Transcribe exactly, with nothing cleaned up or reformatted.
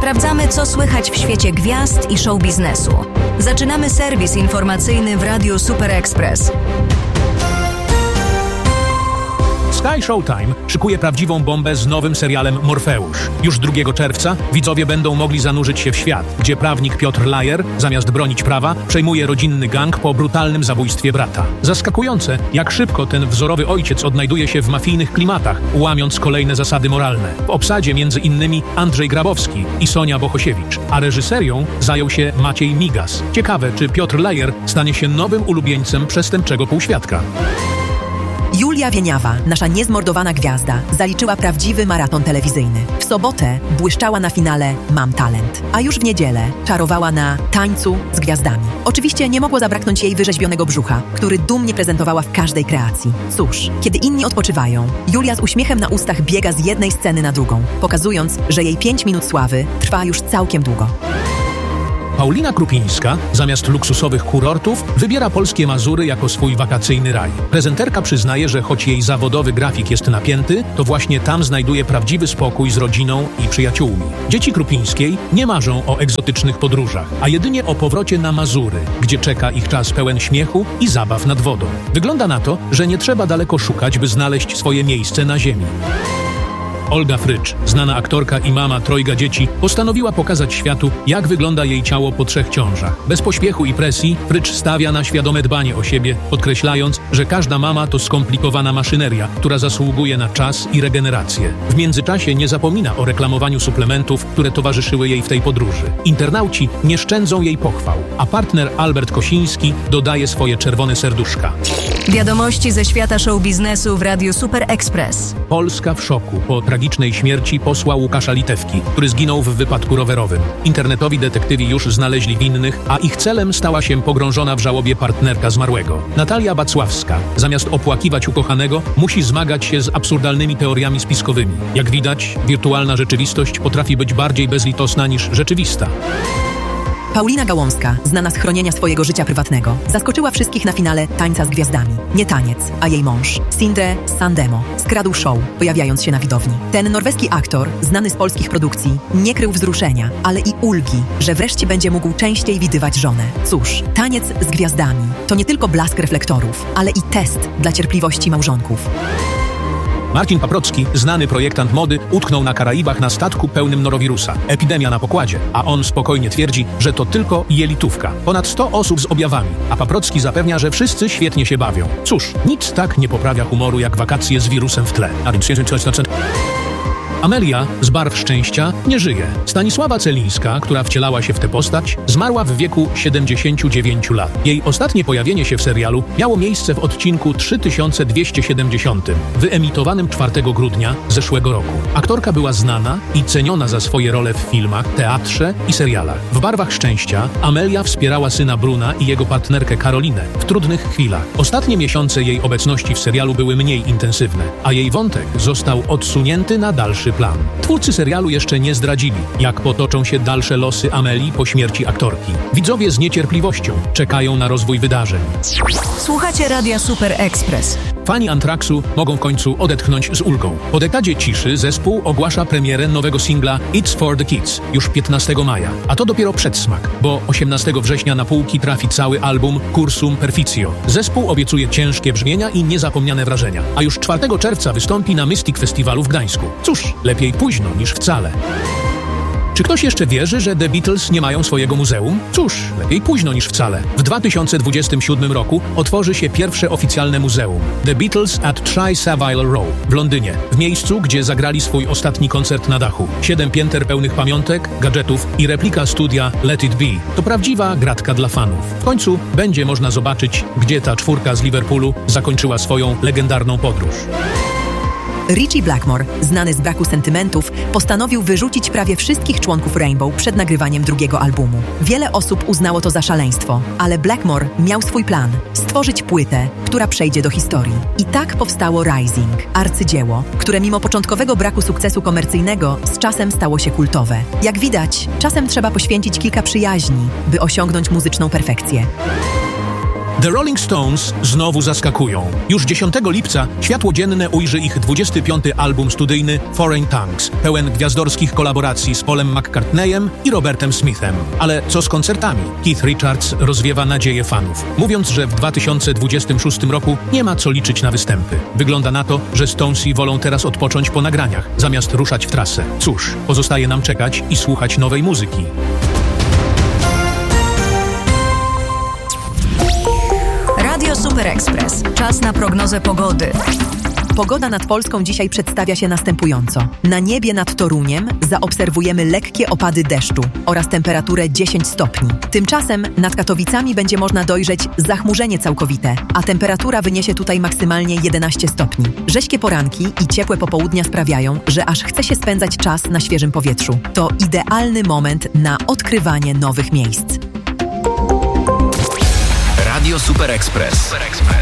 Sprawdzamy, co słychać w świecie gwiazd i show biznesu. Zaczynamy serwis informacyjny w Radiu Super Express. Sky Showtime szykuje prawdziwą bombę z nowym serialem Morfeusz. Już drugiego czerwca widzowie będą mogli zanurzyć się w świat, gdzie prawnik Piotr Lajer, zamiast bronić prawa, przejmuje rodzinny gang po brutalnym zabójstwie brata. Zaskakujące, jak szybko ten wzorowy ojciec odnajduje się w mafijnych klimatach, łamiąc kolejne zasady moralne. W obsadzie między innymi Andrzej Grabowski i Sonia Bohosiewicz, a reżyserią zajął się Maciej Migas. Ciekawe, czy Piotr Lajer stanie się nowym ulubieńcem przestępczego półświadka. Julia Wieniawa, nasza niezmordowana gwiazda, zaliczyła prawdziwy maraton telewizyjny. W sobotę błyszczała na finale Mam talent, a już w niedzielę czarowała na Tańcu z gwiazdami. Oczywiście nie mogło zabraknąć jej wyrzeźbionego brzucha, który dumnie prezentowała w każdej kreacji. Cóż, kiedy inni odpoczywają, Julia z uśmiechem na ustach biega z jednej sceny na drugą, pokazując, że jej pięć minut sławy trwa już całkiem długo. Paulina Krupińska zamiast luksusowych kurortów wybiera polskie Mazury jako swój wakacyjny raj. Prezenterka przyznaje, że choć jej zawodowy grafik jest napięty, to właśnie tam znajduje prawdziwy spokój z rodziną i przyjaciółmi. Dzieci Krupińskiej nie marzą o egzotycznych podróżach, a jedynie o powrocie na Mazury, gdzie czeka ich czas pełen śmiechu i zabaw nad wodą. Wygląda na to, że nie trzeba daleko szukać, by znaleźć swoje miejsce na ziemi. Olga Frycz, znana aktorka i mama trojga dzieci, postanowiła pokazać światu, jak wygląda jej ciało po trzech ciążach. Bez pośpiechu i presji Frycz stawia na świadome dbanie o siebie, podkreślając, że każda mama to skomplikowana maszyneria, która zasługuje na czas i regenerację. W międzyczasie nie zapomina o reklamowaniu suplementów, które towarzyszyły jej w tej podróży. Internauci nie szczędzą jej pochwał, a partner Albert Kosiński dodaje swoje czerwone serduszka. Wiadomości ze świata show biznesu w Radiu Super Express. Polska w szoku po tragicznej śmierci posła Łukasza Litewki, który zginął w wypadku rowerowym. Internetowi detektywi już znaleźli winnych, a ich celem stała się pogrążona w żałobie partnerka zmarłego. Natalia Bacławska, zamiast opłakiwać ukochanego, musi zmagać się z absurdalnymi teoriami spiskowymi. Jak widać, wirtualna rzeczywistość potrafi być bardziej bezlitosna niż rzeczywista. Paulina Gałązka, znana z chronienia swojego życia prywatnego, zaskoczyła wszystkich na finale Tańca z gwiazdami. Nie taniec, a jej mąż, Sindre Sandemo, skradł show, pojawiając się na widowni. Ten norweski aktor, znany z polskich produkcji, nie krył wzruszenia, ale i ulgi, że wreszcie będzie mógł częściej widywać żonę. Cóż, Taniec z gwiazdami to nie tylko blask reflektorów, ale i test dla cierpliwości małżonków. Marcin Paprocki, znany projektant mody, utknął na Karaibach na statku pełnym norowirusa. Epidemia na pokładzie, a on spokojnie twierdzi, że to tylko jelitówka. Ponad sto osób z objawami, a Paprocki zapewnia, że wszyscy świetnie się bawią. Cóż, nic tak nie poprawia humoru jak wakacje z wirusem w tle. A więc Amelia z Barw Szczęścia nie żyje. Stanisława Celińska, która wcielała się w tę postać, zmarła w wieku siedemdziesięciu dziewięciu lat. Jej ostatnie pojawienie się w serialu miało miejsce w odcinku trzy tysiące dwieście siedemdziesiąt, wyemitowanym czwartego grudnia zeszłego roku. Aktorka była znana i ceniona za swoje role w filmach, teatrze i serialach. W Barwach Szczęścia Amelia wspierała syna Bruna i jego partnerkę Karolinę w trudnych chwilach. Ostatnie miesiące jej obecności w serialu były mniej intensywne, a jej wątek został odsunięty na dalszy plan. Twórcy serialu jeszcze nie zdradzili, jak potoczą się dalsze losy Amelii po śmierci aktorki. Widzowie z niecierpliwością czekają na rozwój wydarzeń. Słuchacie Radia Super Express. Fani Anthraxu mogą w końcu odetchnąć z ulgą. Po dekadzie ciszy zespół ogłasza premierę nowego singla It's for the Kids już piętnastego maja. A to dopiero przedsmak, bo osiemnastego września na półki trafi cały album Cursum Perficio. Zespół obiecuje ciężkie brzmienia i niezapomniane wrażenia. A już czwartego czerwca wystąpi na Mystic Festiwalu w Gdańsku. Cóż, lepiej późno niż wcale. Czy ktoś jeszcze wierzy, że The Beatles nie mają swojego muzeum? Cóż, lepiej późno niż wcale. W dwa tysiące dwudziestym siódmym roku otworzy się pierwsze oficjalne muzeum The Beatles at Tri-Savile Row w Londynie, w miejscu, gdzie zagrali swój ostatni koncert na dachu. Siedem pięter pełnych pamiątek, gadżetów i replika studia Let It Be. To prawdziwa gratka dla fanów. W końcu będzie można zobaczyć, gdzie ta czwórka z Liverpoolu zakończyła swoją legendarną podróż. Ritchie Blackmore, znany z braku sentymentów, postanowił wyrzucić prawie wszystkich członków Rainbow przed nagrywaniem drugiego albumu. Wiele osób uznało to za szaleństwo, ale Blackmore miał swój plan – stworzyć płytę, która przejdzie do historii. I tak powstało Rising, arcydzieło, które mimo początkowego braku sukcesu komercyjnego z czasem stało się kultowe. Jak widać, czasem trzeba poświęcić kilka przyjaźni, by osiągnąć muzyczną perfekcję. The Rolling Stones znowu zaskakują. Już dziesiątego lipca światło dzienne ujrzy ich dwudziesty piąty album studyjny Foreign Tongues, pełen gwiazdorskich kolaboracji z Paulem McCartneyem i Robertem Smithem. Ale co z koncertami? Keith Richards rozwiewa nadzieję fanów, mówiąc, że w dwa tysiące dwudziestym szóstym roku nie ma co liczyć na występy. Wygląda na to, że Stonesi wolą teraz odpocząć po nagraniach, zamiast ruszać w trasę. Cóż, pozostaje nam czekać i słuchać nowej muzyki. Radio Super Express. Czas na prognozę pogody. Pogoda nad Polską dzisiaj przedstawia się następująco. Na niebie nad Toruniem zaobserwujemy lekkie opady deszczu oraz temperaturę dziesięć stopni. Tymczasem nad Katowicami będzie można dojrzeć zachmurzenie całkowite, a temperatura wyniesie tutaj maksymalnie jedenaście stopni. Rześkie poranki i ciepłe popołudnia sprawiają, że aż chce się spędzać czas na świeżym powietrzu. To idealny moment na odkrywanie nowych miejsc. Radio Super Express.